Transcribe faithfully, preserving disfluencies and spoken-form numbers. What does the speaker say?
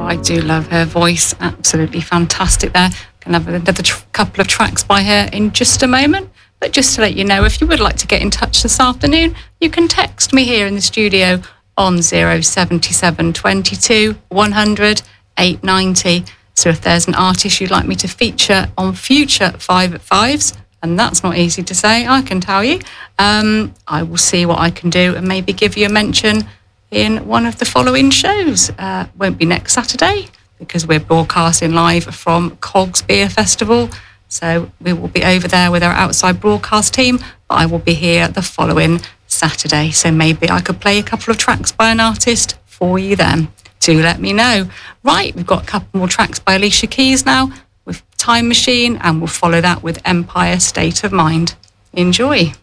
I do love her voice. Absolutely fantastic there. Can have another tr- couple of tracks by her in just a moment. But just to let you know, if you would like to get in touch this afternoon, you can text me here in the studio on zero seven seven two two one hundred eight ninety. So if there's an artist you'd like me to feature on future Five at Fives, and that's not easy to say, I can tell you, um, I will see what I can do and maybe give you a mention in one of the following shows. Uh, won't be next Saturday because we're broadcasting live from Cogs Beer Festival. So we will be over there with our outside broadcast team, but I will be here the following Saturday. So maybe I could play a couple of tracks by an artist for you then. Do let me know. Right, we've got a couple more tracks by Alicia Keys now with Time Machine, and we'll follow that with Empire State of Mind. Enjoy.